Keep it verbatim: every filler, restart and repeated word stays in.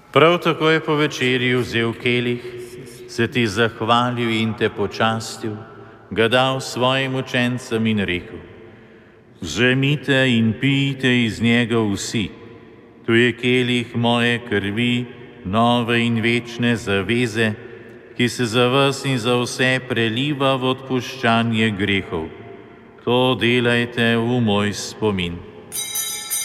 Prav tako je po večerji vzel kelih, se ti zahvalil in te počastil, ga dal svojim učencem in rekel: Vzemite in pijte iz njega vsi, to je kelih moje krvi, nove in večne zaveze, ki se za vas in za vse preliva v odpuščanje grehov. To delajte v moj spomin.